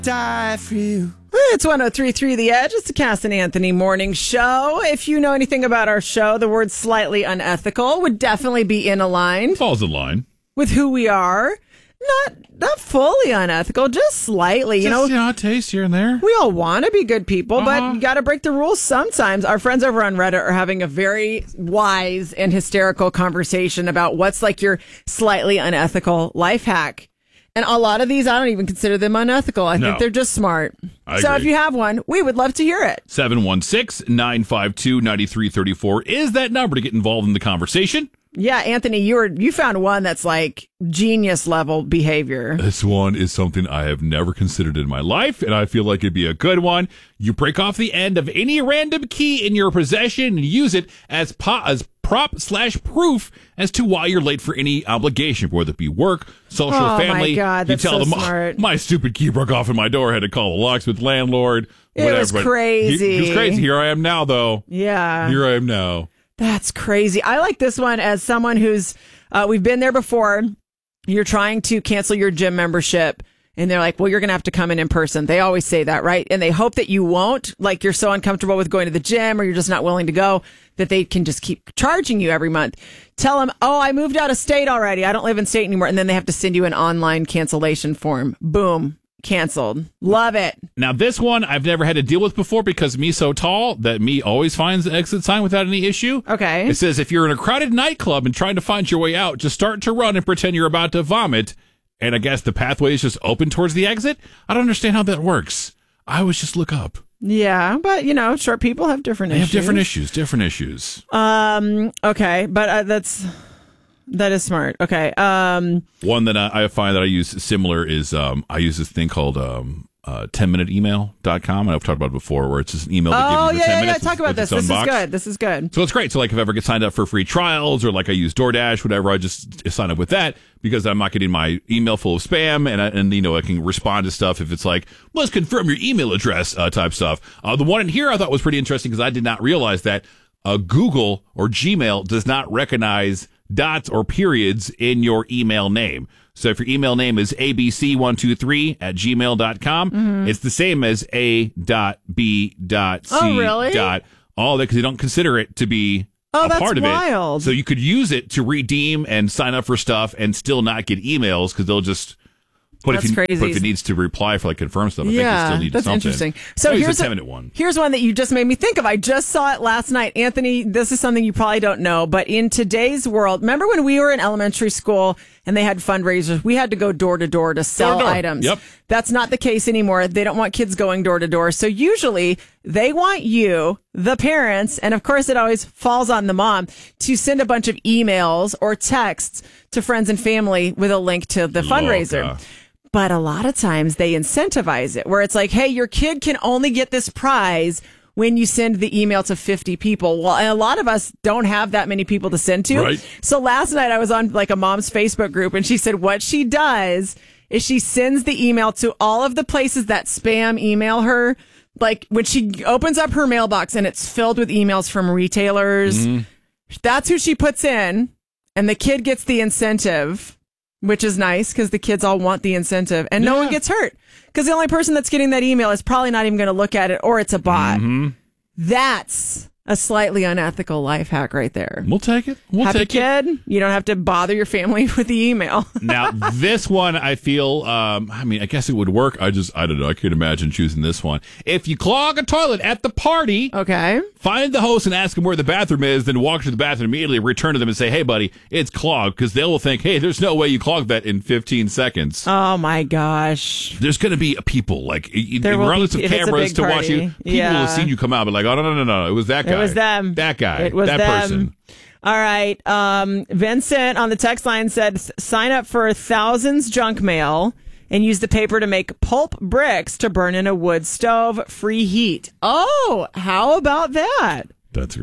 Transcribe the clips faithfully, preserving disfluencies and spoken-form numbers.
Die for you. It's one oh three point three The Edge. It's the Cass and Anthony morning show. If you know anything about our show, the word slightly unethical would definitely be in a line Falls in line. with who we are. Not not fully unethical, just slightly. You Just, know, you know, a taste here and there. we all want to be good people, Uh-huh. but you got to break the rules sometimes. Our friends over on Reddit are having a very wise and hysterical conversation about what's like your slightly unethical life hack. And a lot of these, I don't even consider them unethical. I No. think they're just smart. I so agree. if you have one, we would love to hear it. seven one six, nine five two, nine three three four is that number to get involved in the conversation. Yeah, Anthony, you were you found one that's like genius level behavior. This one is something I have never considered in my life, and I feel like it'd be a good one. You break off the end of any random key in your possession and use it as po- as prop slash proof as to why you're late for any obligation, whether it be work, social, Oh, my family. God, you that's tell so them, "Oh, smart." my stupid key broke off in my door. I had to call the locksmith landlord. It whatever. was But crazy. He, it was crazy. Here I am now, though. Yeah. Here I am now. That's crazy. I like this one as someone who's, uh, we've been there before. You're trying to cancel your gym membership. And they're like, well, you're going to have to come in in person. They always say that, right? And they hope that you won't. Like you're so uncomfortable with going to the gym or you're just not willing to go that they can just keep charging you every month. Tell them, oh, I moved out of state already. I don't live in state anymore. And then they have to send you an online cancellation form. Boom. Canceled. Love it. Now, this one I've never had to deal with before because me so tall that me always finds the exit sign without any issue. Okay. It says if you're in a crowded nightclub and trying to find your way out, just start to run and pretend you're about to vomit. And I guess the pathway is just open towards the exit. I don't understand how that works. I always just look up. Yeah. But, you know, short people have different They issues. have different issues, different issues. Um, okay. But uh, that's, that is smart. Okay. Um, One that I, I find that I use similar is um, I use this thing called um, uh, ten minute email dot com. And I've talked about it before where it's just an email that oh, gives you yeah, ten yeah, yeah. minutes. Talk with- about with this. its own This is box. good. This is good. So it's great. So like if I ever get signed up for free trials or like I use DoorDash, whatever, I just sign up with that because I'm not getting my email full of spam and, I, and you know, I can respond to stuff if it's like, let's confirm your email address uh, type stuff. Uh, the one in here I thought was pretty interesting because I did not realize that uh, Google or Gmail does not recognize dots or periods in your email name. So if your email name is A B C one two three at gmail dot com, Mm-hmm. it's the same as A dot B dot C Oh, really? dot all that because they don't consider it to be Oh, a that's part of wild. it. So you could use it to redeem and sign up for stuff and still not get emails because they'll just. But if, That's you, crazy. but if it needs to reply for like confirm stuff, I Yeah, think you still need that's something. interesting. So I use here's a a- ten minute one. Here's one that you just made me think of. I just saw it last night. Anthony, this is something you probably don't know, but in today's world, remember when we were in elementary school and they had fundraisers, we had to go door to door to sell Door to door. items. Yep. That's not the case anymore. They don't want kids going door to door. So usually they want you, the parents, and of course it always falls on the mom, to send a bunch of emails or texts to friends and family with a link to the fundraiser. Loca. But a lot of times they incentivize it where it's like, hey, your kid can only get this prize when you send the email to fifty people. Well, and a lot of us don't have that many people to send to. Right. So last night I was on like a mom's Facebook group and she said what she does is she sends the email to all of the places that spam email her. Like when she opens up her mailbox and it's filled with emails from retailers, Mm-hmm. that's who she puts in. And the kid gets the incentive. Which is nice because the kids all want the incentive and no Yeah. one gets hurt because the only person that's getting that email is probably not even going to look at it or it's a bot. Mm-hmm. That's a slightly unethical life hack right there. We'll take it. We'll Happy take it. kid. You don't have to bother your family with the email. Now, this one, I feel, um, I mean, I guess it would work. I just, I don't know. I can't imagine choosing this one. If you clog a toilet at the party, Okay. find the host and ask them where the bathroom is, then walk to the bathroom immediately, return to them and say, hey, buddy, it's clogged. Because they will think, hey, there's no way you clogged that in fifteen seconds. Oh my gosh. There's going to be people, like, y- There will regardless be- of if it's a cameras big to watch party. you, people Yeah. will have seen you come out, but like, oh, no, no, no, no, it was that guy. It was them. That guy. It was that them. person. All right. Um, Vincent on the text line said, sign up for thousands junk mail and use the paper to make pulp bricks to burn in a wood stove. Free heat. Oh, how about that? That's great.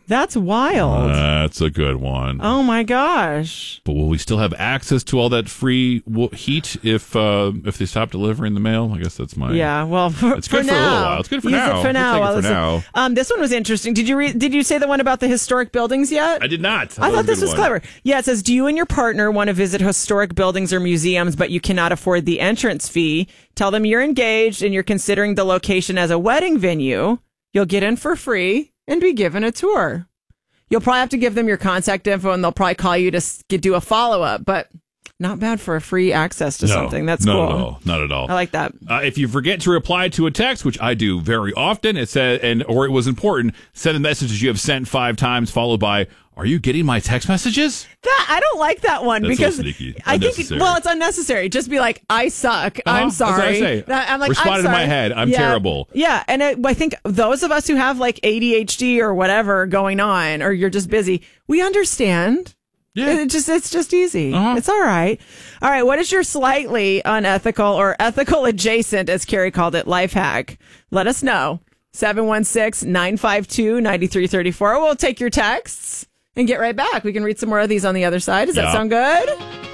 That's wild. That's a good one. Oh my gosh. But will we still have access to all that free w- heat if uh, if they stop delivering the mail? I guess that's my yeah. Well, for, it's good for, for now. a little while. It's good for Use now. It for now. We'll take it for Well, now. Um, this one was interesting. Did you read? Did you say the one about the historic buildings yet? I did not. I, I thought was this was one. clever. Yeah, it says, do you and your partner want to visit historic buildings or museums, but you cannot afford the entrance fee? Tell them you're engaged and you're considering the location as a wedding venue. You'll get in for free and be given a tour. You'll probably have to give them your contact info, and they'll probably call you to do a follow-up, but not bad for a free access to no, something. That's not cool. Not at all. Not at all. I like that. Uh, if you forget to reply to a text, which I do very often, it said, and or it was important, send a message you have sent five times, followed by, "Are you getting my text messages?" That I don't like that one That's because so sneaky. I think Unnecessary. well, it's unnecessary. Just be like, "I suck. Uh-huh. I'm That's what I sorry." say. That- I'm like, Responded I'm in my sorry. head. I'm yeah. terrible. Yeah, and it, I think those of us who have like A D H D or whatever going on, or you're just busy, we understand. Yeah. It just it's just easy. Uh-huh. It's all right. All right. What is your slightly unethical or ethical adjacent, as Carrie called it, life hack? Let us know. seven one six, nine five two, nine three three four. We'll take your texts and get right back. We can read some more of these on the other side. Does that Yeah. sound good?